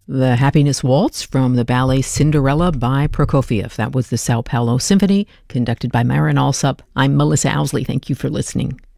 The Happiness Waltz from the ballet Cinderella by Prokofiev. That was the Sao Paulo Symphony, conducted by Marin Alsop. I'm Melissa Owsley. Thank you for listening.